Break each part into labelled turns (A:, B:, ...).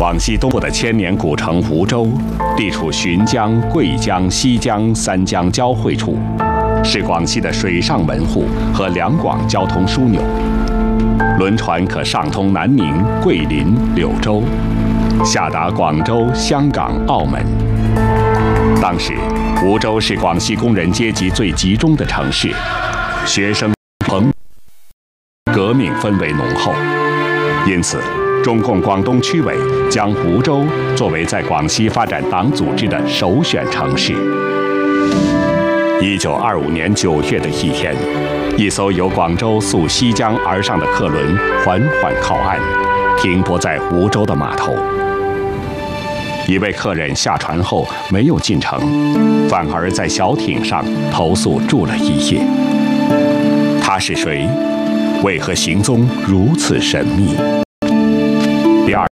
A: 广西东部的千年古城梧州，地处浔江、桂江、西江三江交汇处，是广西的水上门户和两广交通枢纽。轮船可上通南宁、桂林、柳州，下达广州、香港、澳门。当时，梧州是广西工人阶级最集中的城市，学生革命氛围浓厚，因此，中共广东区委将梧州作为在广西发展党组织的首选城市。1925年9月的一天，一艘由广州溯西江而上的客轮缓缓靠岸，停泊在梧州的码头。一位客人下船后没有进城，反而在小艇上投宿住了一夜。他是谁？为何行踪如此神秘？第二，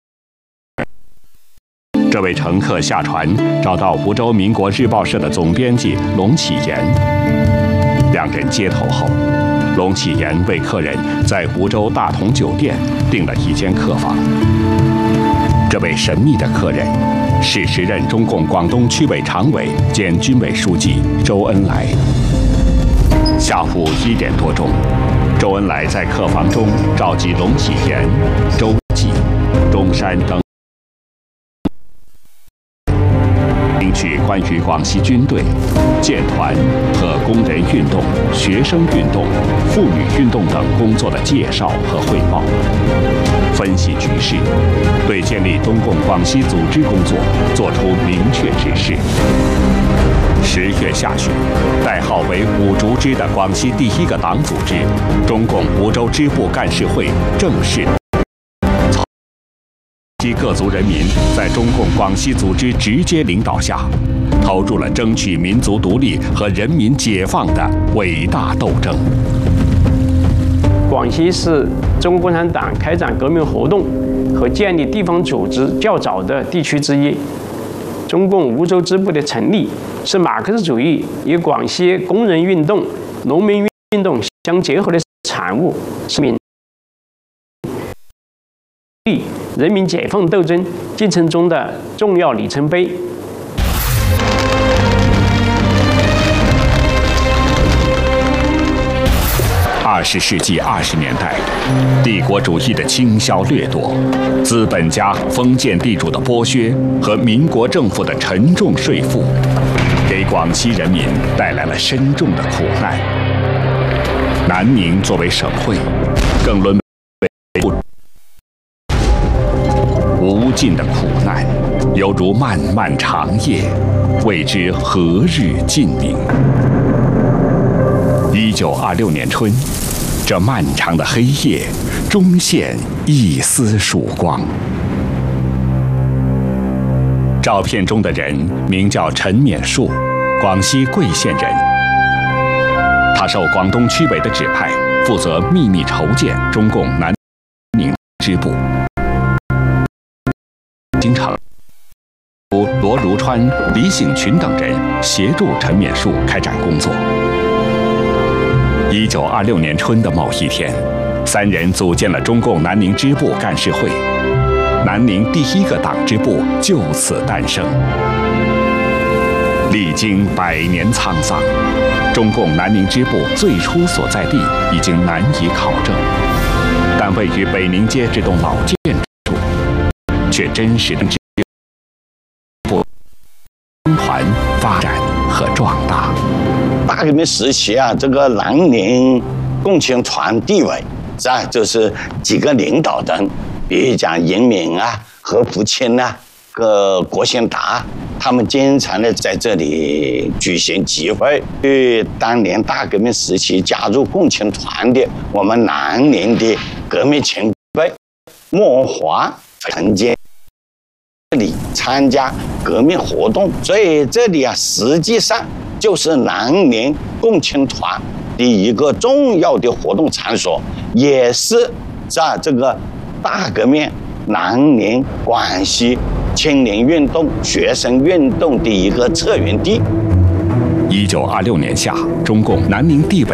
A: 这位乘客下船，找到梧州民国日报社的总编辑龙启言。两人接头后，龙启言为客人在梧州大同酒店订了一间客房。这位神秘的客人是时任中共广东区委常委兼军委书记周恩来。下午1点多钟，周恩来在客房中召集龙启言、周济、中山等，听取关于广西军队、建团和工人运动、学生运动、妇女运动等工作的介绍和汇报，分析局势，对建立中共广西组织工作作出明确指示。10月下旬，代号为五竹支的广西第一个党组织——中共梧州支部干事会正式及各族人民在中共广西组织直接领导下，投入了争取民族独立和人民解放的伟大斗争。
B: 广西是中国共产党开展革命活动和建立地方组织较早的地区之一。中共梧州支部的成立是马克思主义与广西工人运动、农民运动相结合的产物，是人民解放斗争进程中的重要里程碑。
A: 20世纪20年代，帝国主义的倾销掠夺，资本家、封建地主的剥削和民国政府的沉重税负，给广西人民带来了深重的苦难。南宁作为省会，更沦为无尽的苦难，犹如漫漫长夜，未知何日尽明。1926年春，这漫长的黑夜终现一丝曙光。照片中的人名叫陈勉树，广西桂县人。他受广东区委的指派，负责秘密筹建中共南宁支部。经常由罗如川、李醒群等人协助陈勉树开展工作。1926年春的某一天，3人组建了中共南宁支部干事会，南宁第一个党支部就此诞生。历经100年沧桑，中共南宁支部最初所在地已经难以考证，但位于北宁街这栋老建筑，却真实的支部军团发展和壮大。
C: 大革命时期啊，这个南宁共青团地委是吧，就是几个领导人，比如讲严敏啊、何福清啊、郭兴达，他们经常的在这里举行集会。对当年大革命时期加入共青团的我们南宁的革命前辈莫华，曾经这里参加革命活动，所以这里啊，实际上就是南宁共青团的一个重要的活动场所，也是在这个大革命南宁广西青年运动、学生运动的一个策源地。
A: 1926年夏，中共南宁地委